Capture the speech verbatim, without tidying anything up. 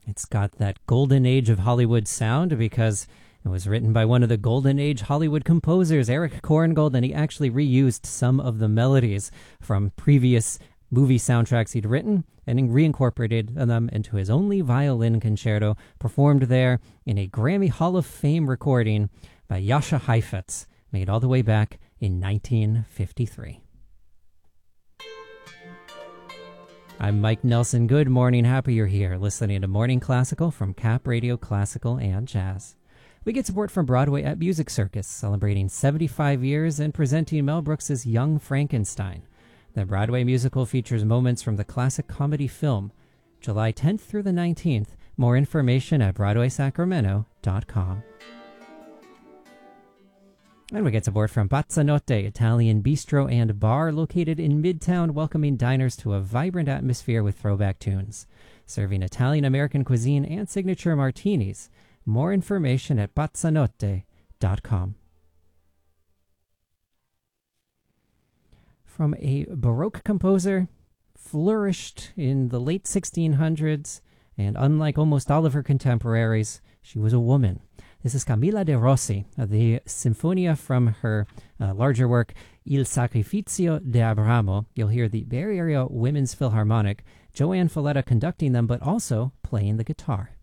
It's got that golden age of Hollywood sound because it was written by one of the golden age Hollywood composers, Eric Korngold, and he actually reused some of the melodies from previous movie soundtracks he'd written and reincorporated them into his only violin concerto, performed there in a Grammy Hall of Fame recording by Jascha Heifetz, made all the way back in nineteen fifty-three. I'm Mike Nelson. Good morning. Happy you're here, listening to Morning Classical from Cap Radio Classical and Jazz. We get support from Broadway at Music Circus, celebrating seventy-five years and presenting Mel Brooks's Young Frankenstein. The Broadway musical features moments from the classic comedy film, July tenth through the nineteenth. More information at broadway sacramento dot com. And we get support from Pazzanotte, Italian bistro and bar located in Midtown, welcoming diners to a vibrant atmosphere with throwback tunes. Serving Italian-American cuisine and signature martinis. More information at pazzanotte dot com. From a Baroque composer, flourished in the late sixteen hundreds, and unlike almost all of her contemporaries, she was a woman. This is Camilla de Rossi, the Sinfonia from her uh, larger work, Il Sacrificio de Abramo. You'll hear the Bay Area Women's Philharmonic, Joanne Folletta conducting them, but also playing the guitar.